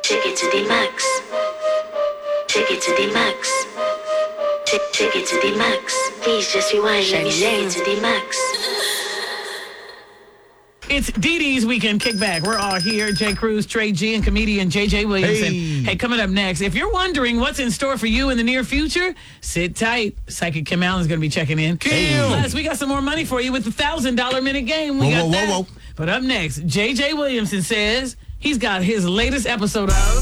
Take it to the max. Take it to the max. Take it to the max. Please just rewind. Let me take it to the max. It's Dee Dee's Weekend Kickback. We're all here. Jay Cruz, Trey G, and comedian JJ Williamson. Hey, coming up next, if you're wondering what's in store for you in the near future, sit tight. Psychic Kim Allen's going to be checking in. Plus, we got some more money for you with the $1,000 minute game. Whoa. But up next, JJ Williamson says he's got his latest episode of